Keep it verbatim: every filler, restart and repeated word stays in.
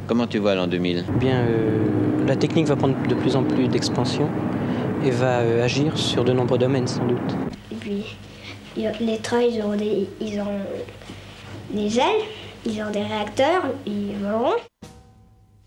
Comment tu vois l'an deux mille? Eh bien, euh, la technique va prendre de plus en plus d'expansion et va euh, agir sur de nombreux domaines, sans doute. Et puis, les trains, ils ont des, ils ont des ailes, ils ont des réacteurs, ils voleront.